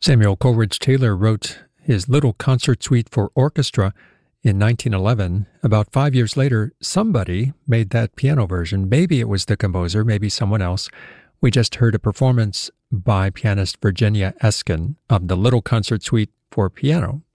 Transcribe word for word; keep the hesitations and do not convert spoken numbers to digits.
Samuel Coleridge Taylor wrote his Little Concert Suite for Orchestra in nineteen eleven. About five years later, somebody made that piano version. Maybe it was the composer, maybe someone else. We just heard a performance by pianist Virginia Eskin of the Little Concert Suite for piano